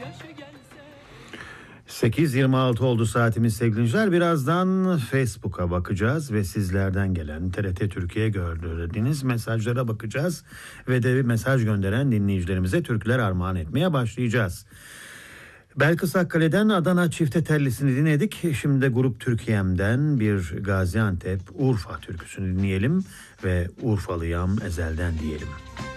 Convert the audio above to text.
8.26 oldu saatimiz sevgili dinleyiciler. Birazdan Facebook'a bakacağız ve sizlerden gelen TRT Türkiye gönderdiğiniz mesajlara bakacağız. Ve de bir mesaj gönderen dinleyicilerimize türküler armağan etmeye başlayacağız. Belkıs Akkale'den Adana Çifte Tellisini dinledik. Şimdi de Grup Türkiye'mden bir Gaziantep Urfa türküsünü dinleyelim ve Urfalıyam ezelden diyelim.